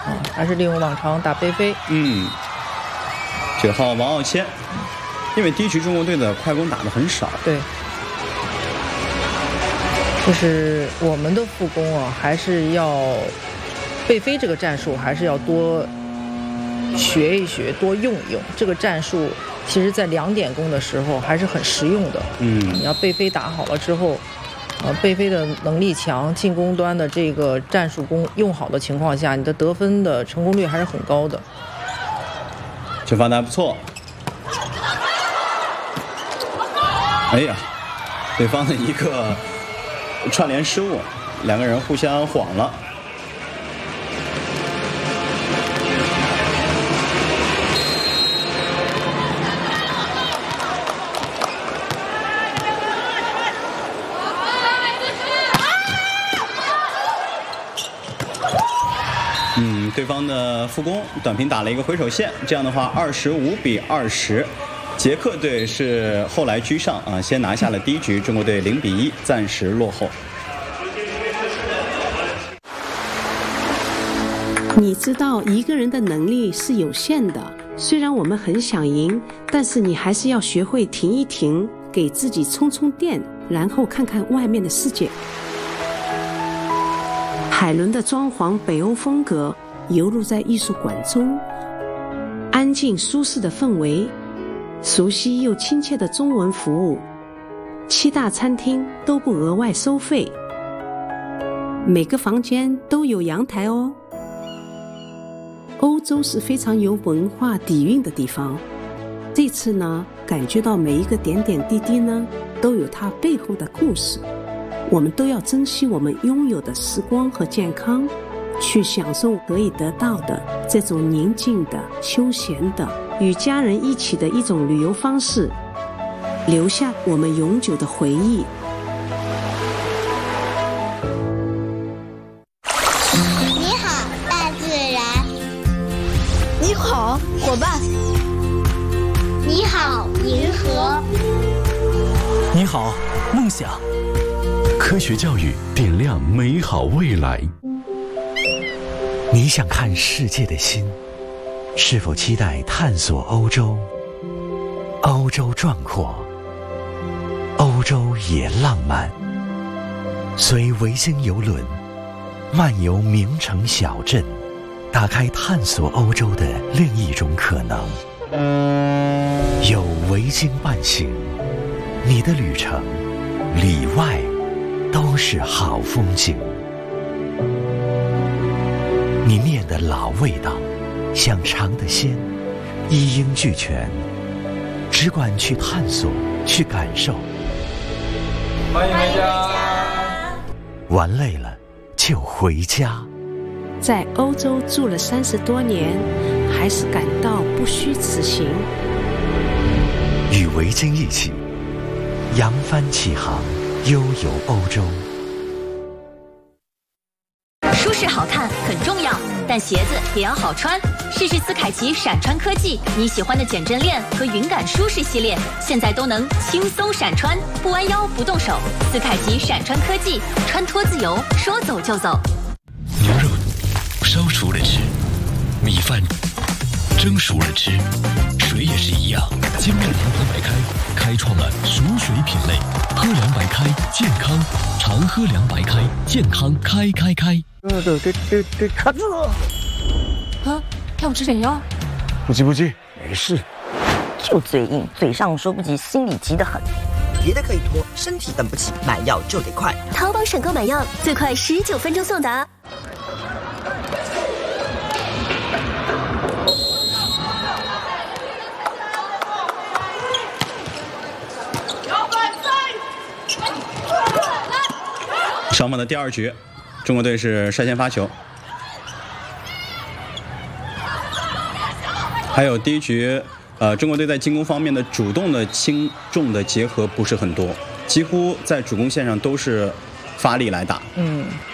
还是利用往常打背飞。 9号王傲谦，因为第一局中国队的快攻打得很少。 对，就是我们的副攻啊，还是要背飞这个战术，还是要多学一学，多用一用。这个战术其实在2点攻的时候还是很实用的。你要背飞打好了之后，背飞的能力强，进攻端的这个战术攻用好的情况下，你的得分的成功率还是很高的。 这发的还不错。哎呀，对方的一个串联失误，2个人互相晃了。对方的副攻短平打了一个回手线，这样的话25比20，捷克队是后来居上啊，先拿下了第一局，中国队0比1暂时落后。 你知道一个人的能力是有限的，虽然我们很想赢，但是你还是要学会停一停，给自己充充电，然后看看外面的世界。海伦的装潢北欧风格游入在艺术馆中，安静舒适的氛围，熟悉又亲切的中文服务，7大餐厅都不额外收费，每个房间都有阳台哦。欧洲是非常有文化底蕴的地方，这次呢，感觉到每一个点点滴滴呢，都有它背后的故事。我们都要珍惜我们拥有的时光和健康，去享受可以得到的这种宁静的、休闲的、与家人一起的一种旅游方式，留下我们永久的回忆。 你好，大自然。 你好，伙伴。 你好，银河。 你好，梦想。科学教育点亮美好未来。你想看世界的心，是否期待探索欧洲？欧洲壮阔，欧洲也浪漫。随维京邮轮漫游名城小镇，打开探索欧洲的另一种可能。有维京伴行，你的旅程里外都是好风景。你念的老味道，想尝的鲜，一应俱全，只管去探索，去感受。 欢迎回家。 玩累了就回家。 在欧洲住了30多年，还是感到不虚此行。 与维京一起扬帆起航，悠游欧洲。 舒适好看很重要，但鞋子也要好穿。试试斯凯奇闪穿科技，你喜欢的减震链和云感舒适系列，现在都能轻松闪穿，不弯腰不动手。斯凯奇闪穿科技，穿脱自由，说走就走。 牛肉烧熟了吃，米饭蒸熟了吃，水也是一样。精酿堂堂白开，开创了熟水品类。喝凉白开，健康，常喝凉白开，健康开。 对，卡住了。 啊，要不吃点药？ 不急，没事。 就嘴硬，嘴上说不急，心里急得很。 别的可以拖，身体等不起，买药就得快。 淘宝省购买药，最快19分钟送达。 上半的第2局，中国队是率先发球。还有第1局，中国队在进攻方面的主动的轻重的结合不是很多，几乎在主攻线上都是发力来打。